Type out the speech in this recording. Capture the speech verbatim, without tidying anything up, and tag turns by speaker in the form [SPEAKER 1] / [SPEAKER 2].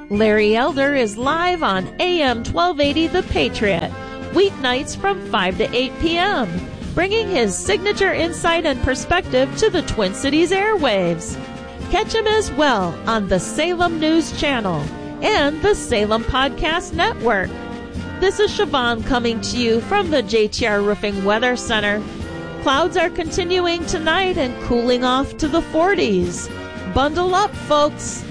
[SPEAKER 1] Larry Elder is live on A M twelve eighty The Patriot, weeknights from five to eight p.m., bringing his signature insight and perspective to the Twin Cities airwaves. Catch him as well on the Salem News Channel and the Salem Podcast Network. This is Siobhan coming to you from the J T R Roofing Weather Center. Clouds are continuing tonight and cooling off to the forties. Bundle up, folks.